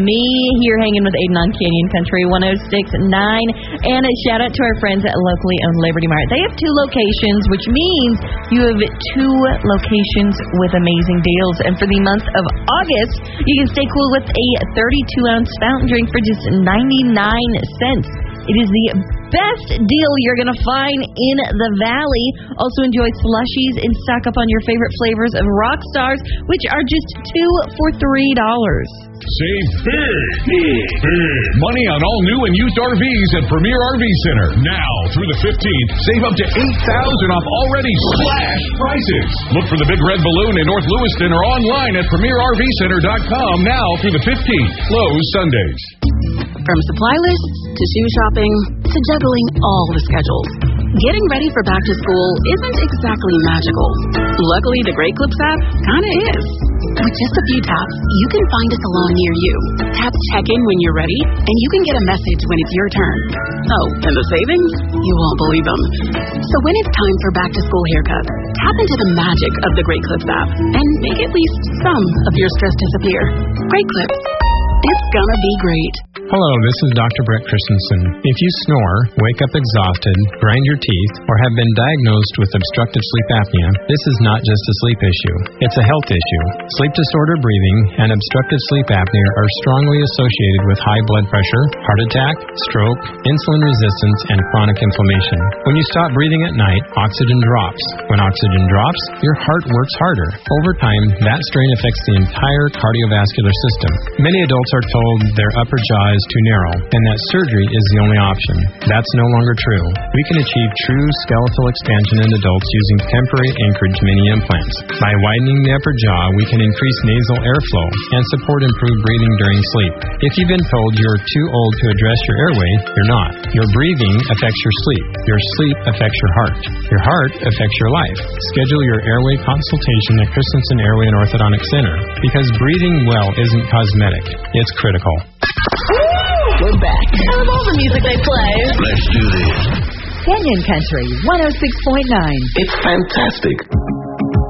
Me here hanging with Aiden on Canyon Country 106.9. And a shout out to our friends at locally owned Liberty Mart. They have 2 locations, which means you have 2 locations with amazing deals. And for the month of August, you can stay cool with a 32-ounce fountain drink for just 99 cents. It is the best deal you're going to find in the Valley. Also enjoy slushies and stock up on your favorite flavors of Rockstars, which are just 2 for $3. Save big money on all new and used RVs at Premier RV Center. Now through the 15th, save up to $8,000 off already slash prices. Look for the Big Red Balloon in North Lewiston or online at PremierRVCenter.com now through the 15th. Closed Sundays. From supply lists to shoe shopping to juggling all the schedules, getting ready for back to school isn't exactly magical. Luckily, the Great Clips app kinda is. With just a few taps, you can find a salon near you. Tap check-in when you're ready, and you can get a message when it's your turn. Oh, and the savings? You won't believe them. So when it's time for back-to-school haircuts, tap into the magic of the Great Clips app and make at least some of your stress disappear. Great Clips. It's gonna be great. Hello, this is Dr. Brett Christensen. If you snore, wake up exhausted, grind your teeth, or have been diagnosed with obstructive sleep apnea, this is not just a sleep issue. It's a health issue. Sleep disorder breathing and obstructive sleep apnea are strongly associated with high blood pressure, heart attack, stroke, insulin resistance, and chronic inflammation. When you stop breathing at night, oxygen drops. When oxygen drops, your heart works harder. Over time, that strain affects the entire cardiovascular system. Many adults are told their upper jaw is too narrow, and that surgery is the only option. That's no longer true. We can achieve true skeletal expansion in adults using temporary anchorage mini implants. By widening the upper jaw, we can increase nasal airflow and support improved breathing during sleep. If you've been told you're too old to address your airway, you're not. Your breathing affects your sleep. Your sleep affects your heart. Your heart affects your life. Schedule your airway consultation at Christensen Airway and Orthodontic Center, because breathing well isn't cosmetic. It's critical. We're back. I love all the music they play. Let's do this. Canyon Country 106.9. It's fantastic.